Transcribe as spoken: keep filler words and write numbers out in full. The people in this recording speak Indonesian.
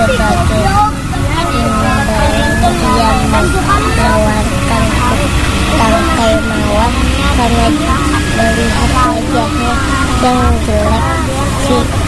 sebagai imbalan dia menawarkan tangkai mawar karena melihat wajahnya yang jelek. Si